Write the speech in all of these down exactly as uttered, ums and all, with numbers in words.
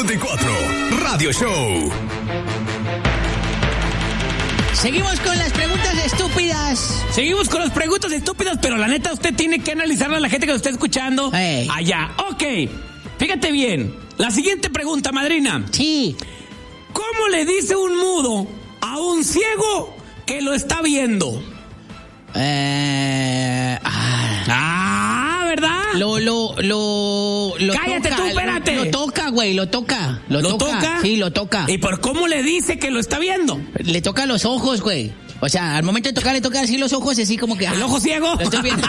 cincuenta y cuatro, Radio Show. Seguimos con las preguntas estúpidas. Seguimos con las preguntas estúpidas, pero la neta usted tiene que analizarla a la gente que lo está escuchando. Hey. Allá. Ok, fíjate bien. La siguiente pregunta, madrina. Sí. ¿Cómo le dice un mudo a un ciego que lo está viendo? Eh, ah, Ah, ¿verdad? lo, lo, lo, lo Cállate toca, tú, espérate. Lo, lo toca, güey, lo toca. Lo, ¿Lo toca? toca? Sí, lo toca. ¿Y por cómo le dice que lo está viendo? Le toca los ojos, güey. O sea, al momento de tocar, le toca así los ojos, así como que... ¿El ah, ojo ciego? Lo estoy viendo.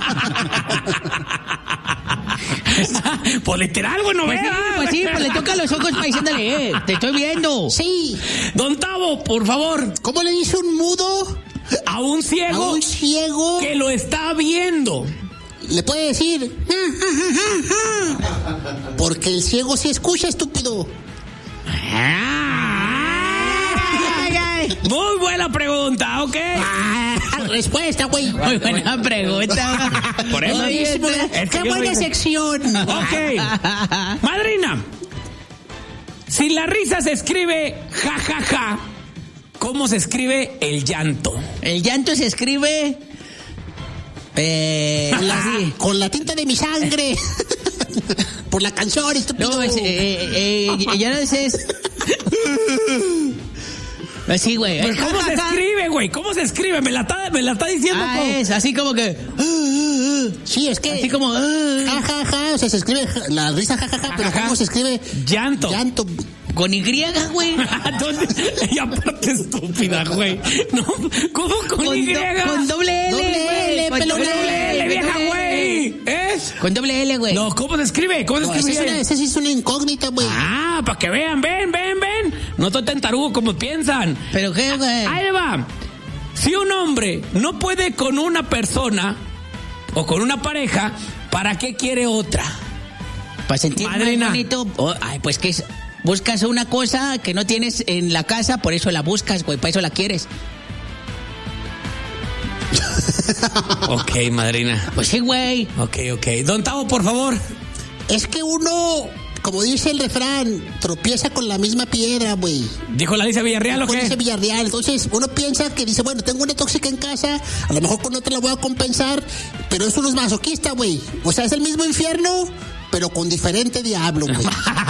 Pues literal, güey, no Pues sí, vea. pues sí, pues le toca los ojos para diciéndole, eh, te estoy viendo. Sí. Don Tavo, por favor, ¿Cómo le dice un mudo a un a ciego un ciego? que lo está viendo. Le puede decir, porque el ciego sí escucha, estúpido. Muy buena pregunta, ¿ok? Ah, respuesta, güey. Muy buena pregunta. Por eso Oye, es que Qué yo buena soy- sección. Ok. Madrina, si la risa se escribe ja, ja, ja, ¿cómo se escribe el llanto? El llanto se escribe... Eh, Con la, así. con la tinta de mi sangre. Por la canción, estúpido. No, es, eh, eh, eh, ya no es... Así, güey. Pues, ¿cómo se escribe, güey? ¿Cómo se escribe? Me la está, me la está diciendo. Ah, ¿cómo? es así como que... Sí, es que... Así como... Ja, ja, ja, o sea, se escribe ja- la risa, ja, ja, ja, pero Ja, ja, ja. ¿cómo se escribe? Llanto. Llanto. Con Y, güey. ¿Dónde? Y aparte estúpida, güey. No, ¿cómo con, Con, Y? do- con doble L, Doble güey. L, Con pelón. doble Doble L, vieja, doble L. güey. ¿Eh? Con doble L, güey. No, ¿cómo se escribe? ¿Cómo se No, esa, escribe? es una, esa sí es una incógnita, güey. Ah, para que vean, ven, ven, ven. No estoy tan tarugo como piensan. ¿Pero qué, güey? Ahí le va. Si un hombre no puede con una persona o con una pareja, ¿para qué quiere otra? Para sentir Madrina. más bonito... Oh, ay, pues que es... Buscas una cosa que no tienes en la casa, por eso la buscas, güey, para eso la quieres. Ok, madrina. Pues sí, güey. Ok, ok. Don Tavo, por favor. Es que uno, como dice el refrán, tropieza con la misma piedra, güey. ¿Dijo la Alicia Villarreal o Con ese qué? Villarreal. Entonces, uno piensa que dice, bueno, tengo una tóxica en casa, a lo mejor con otra la voy a compensar, pero eso no es masoquista, güey. O sea, es el mismo infierno, pero con diferente diablo, güey.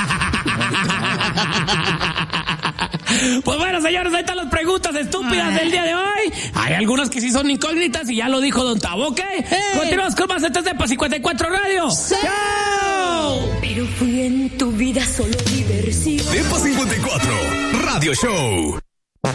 Pues bueno, señores, ahí están las preguntas estúpidas del día de hoy. Hay algunas que sí son incógnitas y ya lo dijo Don Tavo, ¿ok? Continuamos con más de Cepa cincuenta y cuatro Radio. ¡Chao! Pero fui en tu vida solo diversión. Cepa cincuenta y cuatro, Radio Show.